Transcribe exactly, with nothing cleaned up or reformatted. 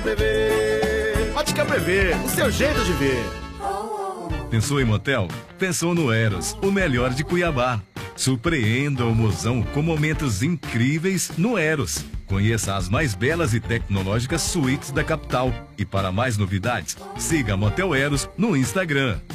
Prever. Ótica Prever, o seu jeito de ver. Pensou em motel? Pensou no Eros, o melhor de Cuiabá. Surpreenda o mozão com momentos incríveis no Eros. Conheça as mais belas e tecnológicas suítes da capital. E para mais novidades, siga Motel Eros no Instagram.